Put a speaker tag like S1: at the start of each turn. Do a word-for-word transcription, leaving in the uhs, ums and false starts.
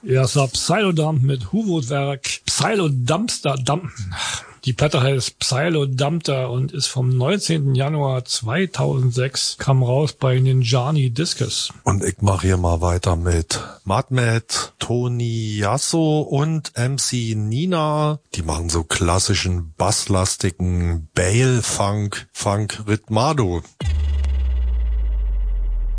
S1: Ja, es war Psylodump mit Huwood-Werk. Psylodumpster, Dump. Die Platte heißt Psylodumpter und ist vom neunzehnten Januar zweitausendsechs, kam raus bei Ninjani Discus.
S2: Und ich mache hier mal weiter mit Madmet, Tony Yasso und M C Nina. Die machen so klassischen basslastigen Bale-Funk, Funk Ritmado.